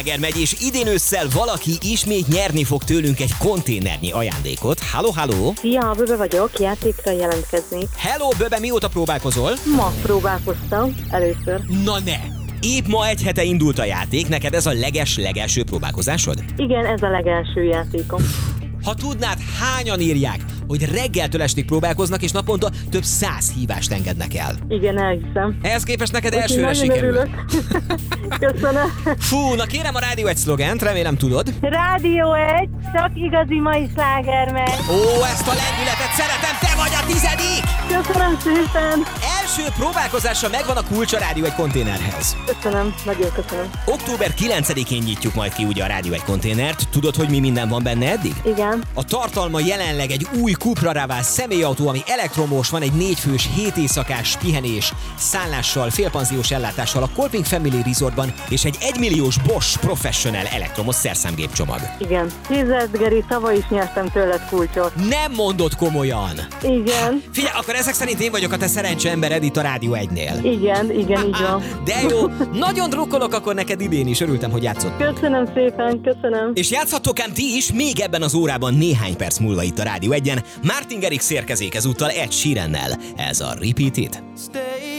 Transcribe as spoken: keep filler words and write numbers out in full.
megy, és idén ősszel valaki ismét nyerni fog tőlünk egy konténernyi ajándékot. Halló, halló! Szia, Böbe vagyok, játékra jelentkeznék. Hello, Böbe, mióta próbálkozol? Ma próbálkoztam, először. Na ne! Épp ma egy hete indult a játék, neked ez a leges-legelső próbálkozásod? Igen, ez a legelső játékom. Ha tudnád, hányan írják, hogy reggeltől estig próbálkoznak, és naponta több száz hívást engednek el. Igen, elhiszem. Ehhez képest neked Úgyhogy elsőre nagyon sikerül. örülök. Köszönöm. Fú, na kérem a Rádió egy szlogent, remélem tudod. Rádió egy, csak igazi mai sláger megy. Ó, ezt a lendületet szeretem, te vagy a tizedik! Köszönöm szépen. Első próbálkozásra megvan a kulcs a Rádió egy konténerhez. Köszönöm, nagyon köszönöm. október kilencedikén nyitjuk majd ki ugye a Rádió egy konténert. Tudod, hogy mi minden van benne eddig? Igen. A tartalma jelenleg egy új Cupra Raval személyautó, ami elektromos, van egy négyfős, hét éjszakás pihenés, szállással, félpanziós ellátással a Kolping Family Resortban, és egy egymilliós Bosch Professional elektromos szerszámgépcsomag. Igen. Tízed, Geri, tavaly is nyertem tőled kulcsot. Nem mondod komolyan! Igen. Figyelj, akkor ezek szerint én vagyok a te szerencse embered itt a Rádió egynél. Igen, igen, így van. De jó, nagyon drukkolok akkor neked idén is, örültem, hogy játszott. Köszönöm szépen, köszönöm. És játszhattok ám ti is még ebben az órában néhány perc múlva itt a Rádió egyen. Martin Garrix érkezik ezúttal Ed Sheerannel. Ez a Repeat It.